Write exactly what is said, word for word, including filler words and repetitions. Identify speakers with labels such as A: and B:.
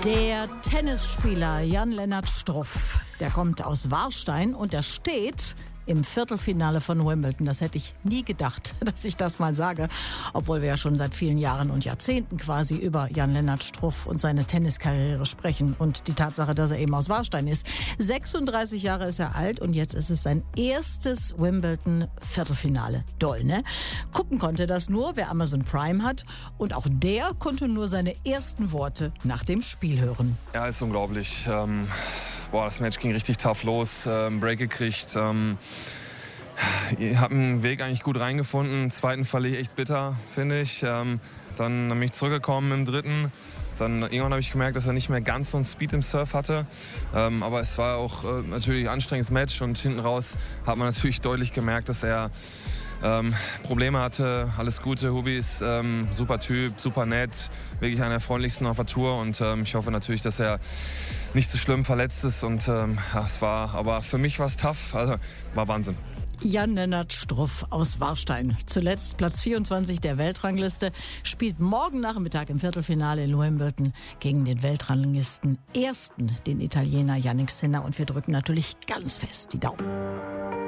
A: Der Tennisspieler Jan-Lennart Struff, der kommt aus Warstein und der steht im Viertelfinale von Wimbledon. Das hätte ich nie gedacht, dass ich das mal sage, obwohl wir ja schon seit vielen Jahren und Jahrzehnten quasi über Jan-Lennart Struff und seine Tenniskarriere sprechen und die Tatsache, dass er eben aus Warstein ist. sechsunddreißig Jahre ist er alt und jetzt ist es sein erstes Wimbledon-Viertelfinale. Doll, ne? Gucken konnte das nur, wer Amazon Prime hat, und auch der konnte nur seine ersten Worte nach dem Spiel hören.
B: Ja, ist unglaublich. Ähm Boah, das Match ging richtig tough los, ähm, Break gekriegt. Ähm, ich habe einen Weg eigentlich gut reingefunden. Den zweiten verliere ich echt bitter, finde ich. Ähm, dann bin ich zurückgekommen im dritten. Dann irgendwann habe ich gemerkt, dass er nicht mehr ganz so einen Speed im Surf hatte. Ähm, aber es war auch äh, natürlich ein anstrengendes Match. Und hinten raus hat man natürlich deutlich gemerkt, dass er Ähm, Probleme hatte. Alles Gute, Hubis, ähm, super Typ, super nett, wirklich einer der freundlichsten auf der Tour, und ähm, ich hoffe natürlich, dass er nicht so schlimm verletzt ist, und ähm, ja, es war, aber für mich war es tough, also war Wahnsinn.
A: Jan-Lennart Struff aus Warstein, zuletzt Platz vierundzwanzig der Weltrangliste, spielt morgen Nachmittag im Viertelfinale in Wimbledon gegen den Weltranglisten Ersten, den Italiener Jannik Sinner, und wir drücken natürlich ganz fest die Daumen.